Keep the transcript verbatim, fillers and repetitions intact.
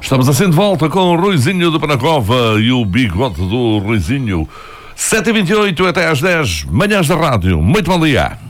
Estamos assim de volta com o Ruizinho do Panacova e o bigode do Ruizinho. sete e vinte e oito até às dez, manhãs da rádio. Muito bom dia.